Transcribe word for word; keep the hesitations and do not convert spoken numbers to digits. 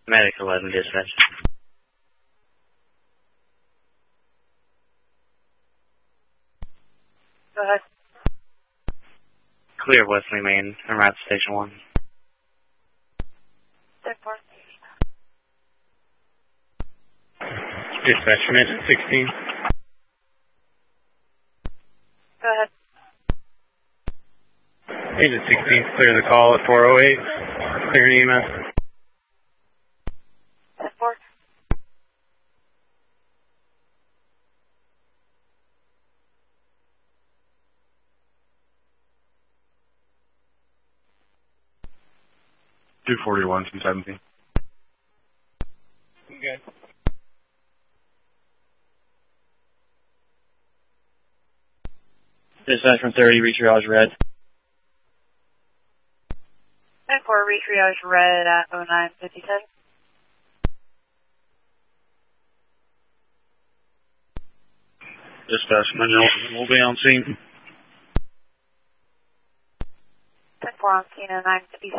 Medic eleven, dispatch. Go ahead. Clear Wesley Main, en route to Station one. ten four. Dispatch from Agent sixteen. Go ahead. Agent sixteen, clear the call at four oh eight. Clear an E M S. ten four. two forty-one from seventeen. Okay. Dispatch from thirty, reach triage red. ten four, retriage red at oh nine fifty-seven. Dispatch, we'll be on scene. ten four on scene at nine fifty-seven.